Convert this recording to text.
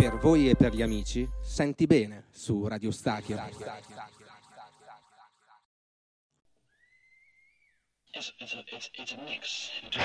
Per voi e per gli amici, Senti Bene su Radio Stachio. It's a mix.